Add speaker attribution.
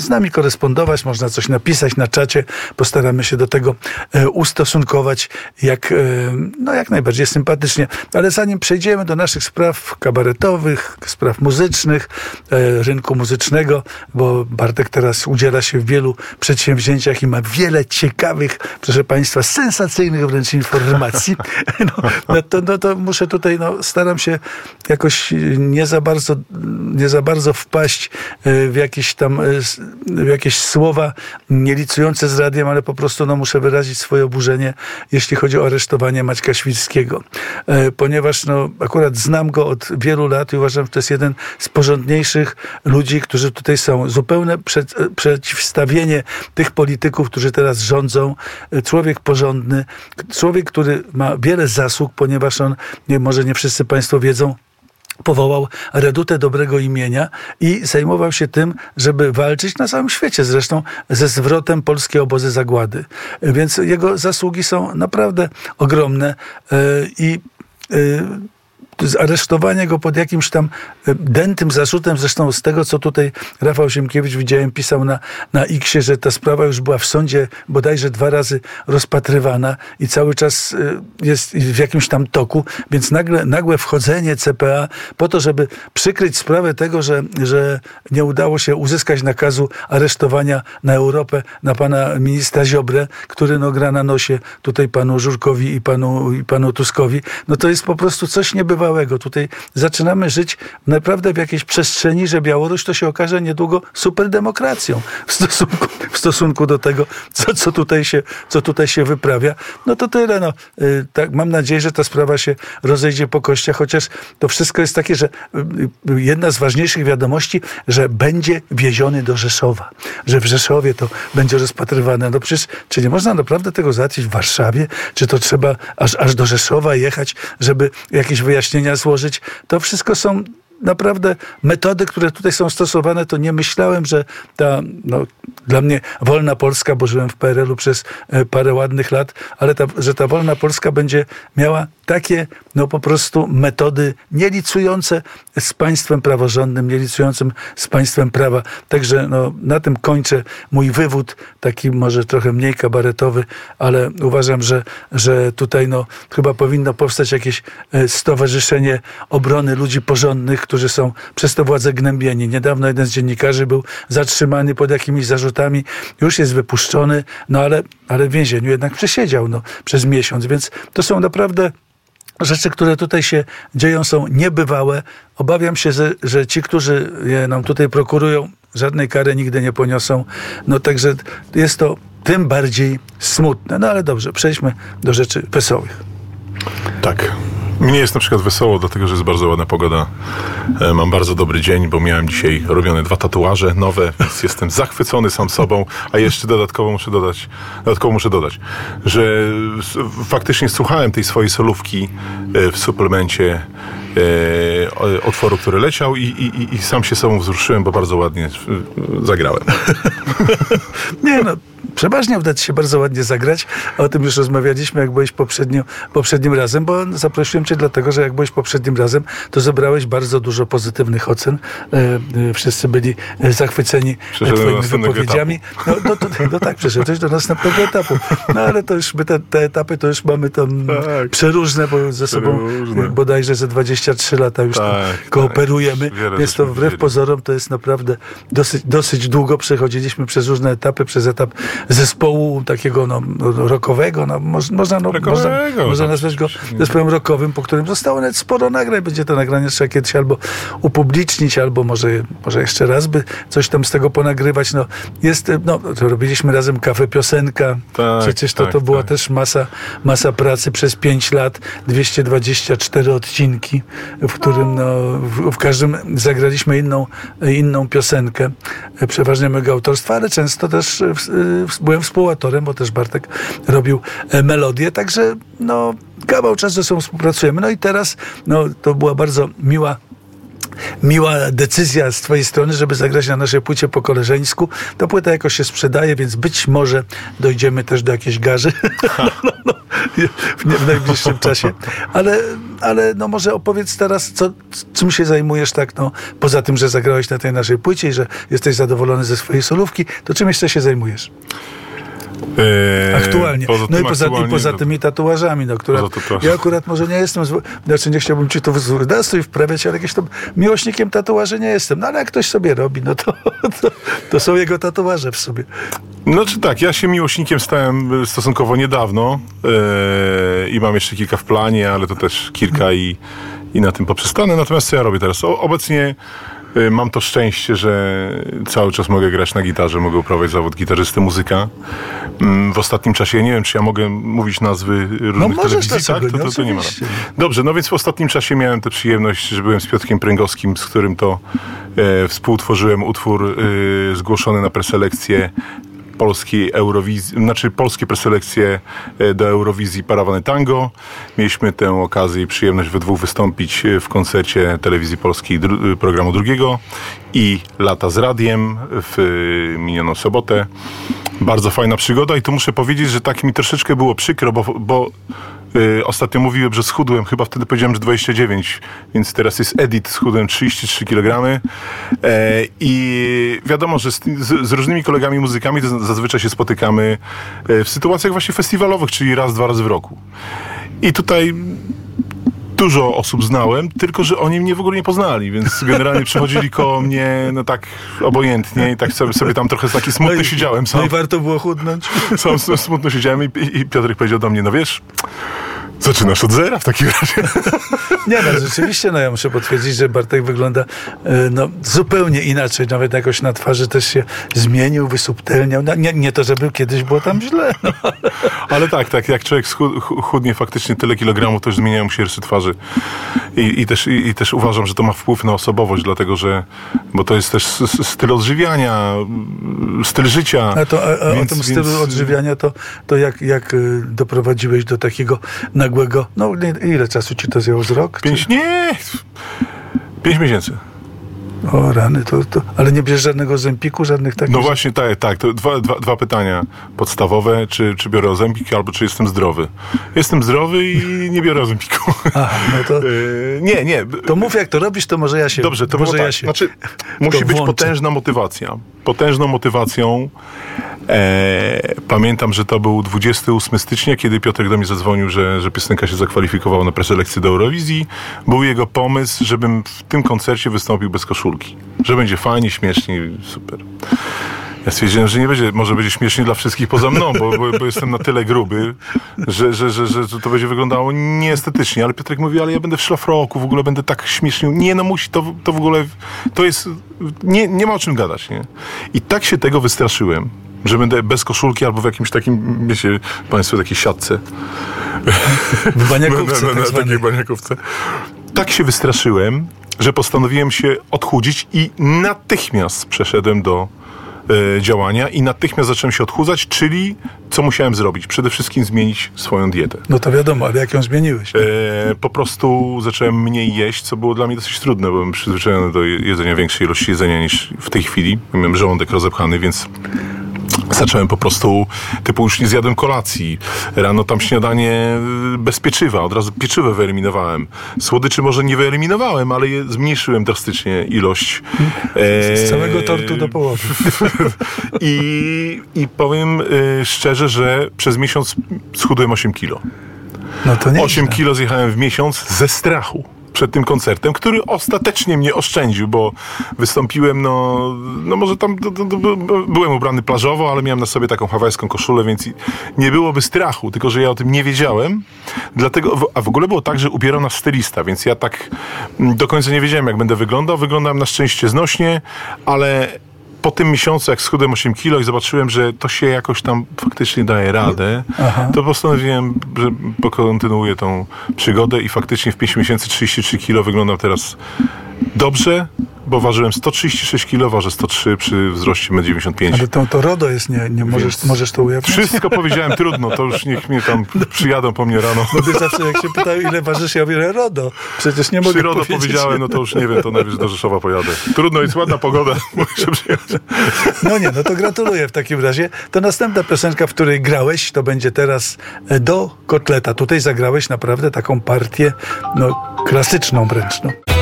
Speaker 1: z nami korespondować, można coś napisać na czacie, postaramy się do tego ustosunkować jak najbardziej sympatycznie. Ale zanim przejdziemy do naszych spraw kabaretowych, spraw muzycznych, rynku muzycznego, bo Bartek teraz udziela się w wielu przedsięwzięciach i ma wiele ciekawych, proszę Państwa, sensacyjnych wręcz informacji, to muszę tutaj, staram się jakoś nie za bardzo wpaść w jakieś słowa nielicujące z radiem, ale po prostu muszę wyrazić swoje oburzenie, jeśli chodzi o aresztowanie Maćka Świrskiego. Ponieważ akurat znam go od wielu lat i uważam, że to jest jeden z porządniejszych ludzi, którzy tutaj są. Zupełne przeciwstawienie tych polityków, którzy teraz rządzą. Człowiek porządny, człowiek, który ma wiele zasług, ponieważ on, może nie wszyscy Państwo wiedzą, powołał Redutę Dobrego Imienia i zajmował się tym, żeby walczyć na całym świecie zresztą ze zwrotem polskiej obozy zagłady. Więc jego zasługi są naprawdę ogromne i aresztowanie go pod jakimś tam dętym zarzutem, zresztą z tego, co tutaj Rafał Ziemkiewicz, widziałem, pisał na X-ie, że ta sprawa już była w sądzie bodajże 2 razy rozpatrywana i cały czas jest w jakimś tam toku, więc nagłe wchodzenie CPA po to, żeby przykryć sprawę tego, że nie udało się uzyskać nakazu aresztowania na Europę, na pana ministra Ziobrę, który gra na nosie tutaj panu Żurkowi i panu Tuskowi, to jest po prostu coś niebywałego. Tutaj zaczynamy żyć naprawdę w jakiejś przestrzeni, że Białoruś to się okaże niedługo superdemokracją w stosunku do tego, co tutaj się wyprawia. To tyle. Tak, mam nadzieję, że ta sprawa się rozejdzie po kościach, chociaż to wszystko jest takie, że jedna z ważniejszych wiadomości, że będzie wieziony do Rzeszowa. Że w Rzeszowie to będzie rozpatrywane. Przecież, czy nie można naprawdę tego załatwić w Warszawie? Czy to trzeba aż do Rzeszowa jechać, żeby jakieś wyjaśnienia złożyć? To wszystko są naprawdę metody, które tutaj są stosowane. To nie myślałem, że dla mnie wolna Polska, bo żyłem w PRL-u przez parę ładnych lat, ale że ta wolna Polska będzie miała takie po prostu metody nielicujące z państwem praworządnym, nielicującym z państwem prawa. Także na tym kończę mój wywód, taki może trochę mniej kabaretowy, ale uważam, że tutaj chyba powinno powstać jakieś stowarzyszenie obrony ludzi porządnych, którzy są przez tę władzę gnębieni. Niedawno jeden z dziennikarzy był zatrzymany pod jakimiś zarzutami, już jest wypuszczony, ale w więzieniu jednak przesiedział przez miesiąc, więc to są naprawdę rzeczy, które tutaj się dzieją, są niebywałe. Obawiam się, że ci, którzy je nam tutaj prokurują, żadnej kary nigdy nie poniosą. Także jest to tym bardziej smutne. Ale dobrze, przejdźmy do rzeczy wesołych.
Speaker 2: Tak. Mnie jest na przykład wesoło, dlatego że jest bardzo ładna pogoda. Mam bardzo dobry dzień, bo miałem dzisiaj robione 2 tatuaże nowe, więc jestem zachwycony sam sobą, a jeszcze dodatkowo muszę dodać, że faktycznie słuchałem tej swojej solówki w suplemencie utworu, który leciał i sam się sobą wzruszyłem, bo bardzo ładnie zagrałem.
Speaker 1: Przeważnie uda ci się bardzo ładnie zagrać. O tym już rozmawialiśmy, jak byłeś poprzednim razem, bo zaprosiłem cię dlatego, że jak byłeś poprzednim razem, to zebrałeś bardzo dużo pozytywnych ocen. Wszyscy byli zachwyceni twoimi wypowiedziami. Tak, przeszedłeś do następnego etapu. Ale to już te etapy to już mamy tam przeróżne, bo ze sobą bodajże ze 23 lata już kooperujemy. Więc to wbrew pozorom to jest naprawdę dosyć długo. Przechodziliśmy przez różne etapy, przez etap zespołu takiego rockowego, można nazwać go zespołem rockowym, po którym zostało nawet sporo nagrań. Będzie to nagranie trzeba kiedyś albo upublicznić, albo może jeszcze raz by coś tam z tego ponagrywać. To robiliśmy razem Kafe Piosenka. Przecież to była też masa pracy przez 5 lat, 224 odcinki, w którym w każdym zagraliśmy inną piosenkę, przeważnie mojego autorstwa, ale często też byłem współautorem, bo też Bartek robił melodię, także kawał czasu ze sobą współpracujemy. I teraz to była bardzo miła decyzja z twojej strony, żeby zagrać na naszej płycie po koleżeńsku. Ta płyta jakoś się sprzedaje, więc być może dojdziemy też do jakiejś garzy w najbliższym czasie. Ale no może opowiedz teraz, czym się zajmujesz tak, no poza tym, że zagrałeś na tej naszej płycie i że jesteś zadowolony ze swojej solówki, to czym jeszcze się zajmujesz? Aktualnie. Poza tymi tatuażami, no, które ja akurat może nie jestem, znaczy nie chciałbym ci to w wprawiać, ale jakimś tam miłośnikiem tatuaży nie jestem. No ale jak ktoś sobie robi, no to są jego tatuaże w sobie.
Speaker 2: No czy tak, ja się miłośnikiem stałem stosunkowo niedawno i mam jeszcze kilka w planie, ale to też kilka i na tym poprzestanę. Natomiast co ja robię teraz? Obecnie mam to szczęście, że cały czas mogę grać na gitarze, mogę uprawiać zawód gitarzysty, muzyka. W ostatnim czasie, ja nie wiem, czy ja mogę mówić nazwy różnych telewizji, tak? To nie ma. Dobrze, no więc w ostatnim czasie miałem tę przyjemność, że byłem z Piotrkiem Pręgowskim, z którym to współtworzyłem utwór zgłoszony na preselekcję polskiej Eurowizji, znaczy polskie preselekcje do Eurowizji Parawany Tango. Mieliśmy tę okazję i przyjemność we dwóch wystąpić w koncercie Telewizji Polskiej programu drugiego i Lata z Radiem w minioną sobotę. Bardzo fajna przygoda i tu muszę powiedzieć, że tak mi troszeczkę było przykro, bo ostatnio mówiłem, że schudłem, chyba wtedy powiedziałem, że 29, więc teraz jest edit, schudłem 33 kg i wiadomo, że z różnymi kolegami muzykami to zazwyczaj się spotykamy w sytuacjach właśnie festiwalowych, czyli raz, dwa razy w roku. I tutaj dużo osób znałem, tylko że oni mnie w ogóle nie poznali, więc generalnie przychodzili koło mnie, no tak obojętnie i tak sobie tam trochę taki smutny siedziałem sam.
Speaker 1: No i warto było chudnąć.
Speaker 2: Sam smutno siedziałem i Piotrek powiedział do mnie, no wiesz, zaczynasz od zera w takim razie.
Speaker 1: Nie no, rzeczywiście, no ja muszę potwierdzić, że Bartek wygląda no, zupełnie inaczej, nawet jakoś na twarzy też się zmienił, wysubtelniał. No, nie to, żeby kiedyś było tam źle. No.
Speaker 2: Ale tak, jak człowiek chudnie faktycznie tyle kilogramów, to już zmieniają mu się rysy twarzy. I też uważam, że to ma wpływ na osobowość, dlatego że, bo to jest też styl odżywiania, styl życia.
Speaker 1: O tym stylu odżywiania, to jak doprowadziłeś do takiego nagłego, no ile czasu ci to zjęło, z rok?
Speaker 2: 5 miesięcy.
Speaker 1: O rany, ale nie bierzesz żadnego Ozempiku, żadnych takich...
Speaker 2: No właśnie, tak. To dwa pytania podstawowe. Czy biorę Ozempik, albo czy jestem zdrowy? Jestem zdrowy i nie biorę Ozempiku. Aha, no to... Nie.
Speaker 1: To mów, jak to robisz, to może ja się...
Speaker 2: Dobrze, to może tak. Znaczy, musi być potężna motywacja. Potężną motywacją. Pamiętam, że to był 28 stycznia, kiedy Piotrek do mnie zadzwonił, że piosenka się zakwalifikowała na preselekcję do Eurowizji. Był jego pomysł, żebym w tym koncercie wystąpił bez koszulki. Że będzie fajnie, śmiesznie, super. Ja stwierdziłem, że może będzie śmiesznie dla wszystkich poza mną, bo jestem na tyle gruby, że to będzie wyglądało nieestetycznie. Ale Piotrek mówi, ale ja będę w szlafroku, w ogóle będę tak śmiesznie. Nie, no musi, to w ogóle, to jest, nie ma o czym gadać, nie? I tak się tego wystraszyłem, że będę bez koszulki albo w jakimś takim, wiecie państwo, takiej siatce.
Speaker 1: W baniakówce.
Speaker 2: Na takiej baniakówce. Tak się wystraszyłem, że postanowiłem się odchudzić i natychmiast przeszedłem do działania i natychmiast zacząłem się odchudzać, czyli co musiałem zrobić? Przede wszystkim zmienić swoją dietę.
Speaker 1: No to wiadomo, ale jak ją zmieniłeś?
Speaker 2: Po prostu zacząłem mniej jeść, co było dla mnie dosyć trudne, bo byłem przyzwyczajony do jedzenia większej ilości jedzenia niż w tej chwili. Miałem żołądek rozepchany, więc zacząłem po prostu, już nie zjadłem kolacji. Rano tam śniadanie bez pieczywa. Od razu pieczywo wyeliminowałem. Słodyczy może nie wyeliminowałem, ale zmniejszyłem drastycznie ilość.
Speaker 1: Z całego tortu do połowy.
Speaker 2: I powiem szczerze, że przez miesiąc schudłem 8 kilo.
Speaker 1: No to nie
Speaker 2: 8 kilo zjechałem w miesiąc ze strachu przed tym koncertem, który ostatecznie mnie oszczędził, bo wystąpiłem, no może tam byłem ubrany plażowo, ale miałem na sobie taką hawajską koszulę, więc nie byłoby strachu, tylko że ja o tym nie wiedziałem, dlatego, a w ogóle było tak, że ubierał nas stylista, więc ja tak do końca nie wiedziałem, jak będę wyglądał. Wyglądałem na szczęście znośnie, ale po tym miesiącu, jak schudłem 8 kilo i zobaczyłem, że to się jakoś tam faktycznie daje radę, to postanowiłem, że pokontynuuję tą przygodę i faktycznie w 5 miesięcy 33 kilo wyglądam teraz dobrze, bo ważyłem 136 kg, ważę 103 przy wzroście 1,95 m.
Speaker 1: Ale to RODO jest, nie możesz to ujawnić?
Speaker 2: Wszystko powiedziałem, trudno, to już niech mnie tam przyjadą po mnie rano.
Speaker 1: No by zawsze jak się pytają, ile ważysz, ja mówię RODO. Przecież nie mogę
Speaker 2: RODO
Speaker 1: powiedzieć.
Speaker 2: powiedziałem, no to już nie wiem, to najwyżej do Rzeszowa pojadę. Trudno, jest ładna pogoda, muszę przyjechać.
Speaker 1: No to gratuluję w takim razie. To następna piosenka, w której grałeś, to będzie teraz Do kotleta. Tutaj zagrałeś naprawdę taką partię, klasyczną wręcz.